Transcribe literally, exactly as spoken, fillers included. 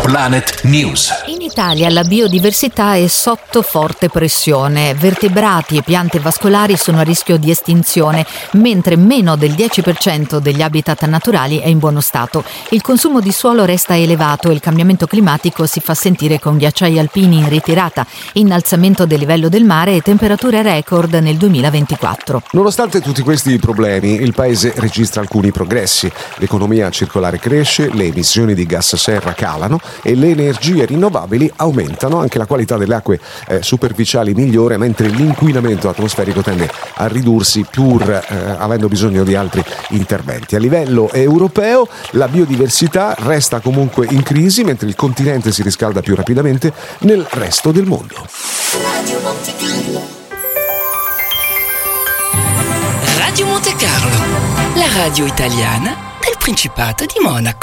Planet News. In Italia la biodiversità è sotto forte pressione. Vertebrati e piante vascolari sono a rischio di estinzione, mentre meno del dieci per cento degli habitat naturali è in buono stato. Il consumo di suolo resta elevato e il cambiamento climatico si fa sentire con ghiacciai alpini in ritirata, innalzamento del livello del mare e temperature record nel duemilaventiquattro. Nonostante tutti questi problemi, il paese registra alcuni progressi. L'economia circolare cresce, le emissioni di gas serra calano e le energie rinnovabili aumentano, anche la qualità delle acque eh, superficiali migliora, mentre l'inquinamento atmosferico tende a ridursi pur eh, avendo bisogno di altri interventi. A livello europeo la biodiversità resta comunque in crisi, mentre il continente si riscalda più rapidamente nel resto del mondo. Radio Monte Carlo, la radio italiana del Principato di Monaco.